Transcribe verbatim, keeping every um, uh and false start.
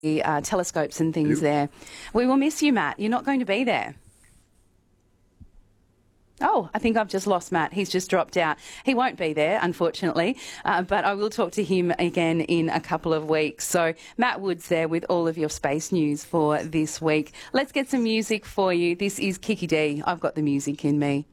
the uh, telescopes and things there. We will miss you, Matt. You're not going to be there. Oh, I think I've just lost Matt. He's just dropped out. He won't be there, unfortunately, uh, but I will talk to him again in a couple of weeks. So Matt Wood's there with all of your space news for this week. Let's get some music for you. This is Kiki D. I've got the music in me.